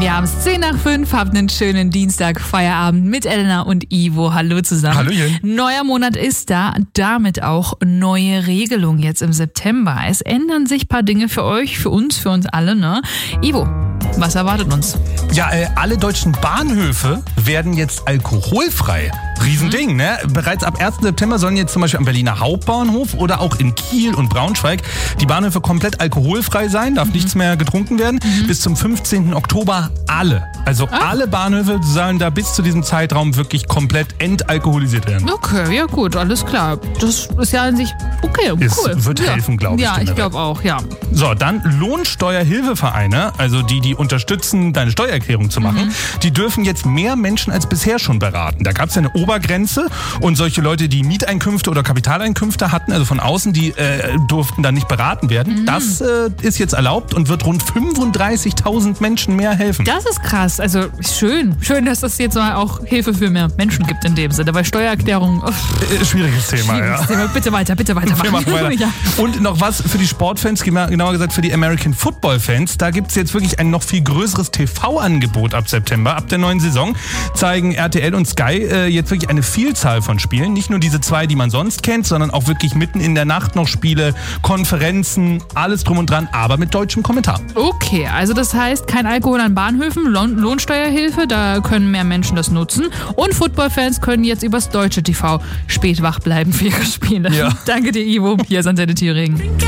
Wir haben es 10:05, habt einen schönen Dienstag, Feierabend mit Elena und Ivo. Hallo zusammen. Hallöchen. Neuer Monat ist da, damit auch neue Regelungen jetzt im September. Es ändern sich ein paar Dinge für euch, für uns alle, ne? Ivo, was erwartet uns? Ja, alle deutschen Bahnhöfe werden jetzt alkoholfrei. Riesending, ne? Bereits ab 1. September sollen jetzt zum Beispiel am Berliner Hauptbahnhof oder auch in Kiel und Braunschweig die Bahnhöfe komplett alkoholfrei sein, darf nichts mehr getrunken werden. Bis zum 15. Oktober alle. Also alle Bahnhöfe sollen da bis zu diesem Zeitraum wirklich komplett entalkoholisiert werden. Okay, ja gut, alles klar. Das ist ja an sich okay, cool. Es wird helfen, glaube ich. Ja, ich glaube auch, ja. So, dann Lohnsteuerhilfevereine, also die unterstützen, deine Steuererklärung zu machen, die dürfen jetzt mehr Menschen als bisher schon beraten. Da gab es ja eine Obergrenze und solche Leute, die Mieteinkünfte oder Kapitaleinkünfte hatten, also von außen, die durften dann nicht beraten werden. Das ist jetzt erlaubt und wird rund 35.000 Menschen mehr helfen. Das ist krass. Also schön, dass das jetzt mal auch Hilfe für mehr Menschen gibt in dem Sinne. Weil Steuererklärung, Schwieriges Thema, schwieriges Thema. Bitte weiter Wir machen weiter. Ja. Und noch was für die Sportfans, genauer gesagt für die American Football Fans. Da gibt es jetzt wirklich ein noch viel größeres TV-Angebot ab September. Ab der neuen Saison zeigen RTL und Sky jetzt wirklich eine Vielzahl von Spielen. Nicht nur diese 2, die man sonst kennt, sondern auch wirklich mitten in der Nacht noch Spiele, Konferenzen, alles drum und dran, aber mit deutschem Kommentar. Okay, also das heißt, kein Alkohol an Bahnhöfen, Lohnsteuerhilfe, da können mehr Menschen das nutzen. Und Footballfans können jetzt übers deutsche TV spät wach bleiben für ihre Spiele. Ja. Danke dir, Ivo. Hier ist Antenne Thüringen.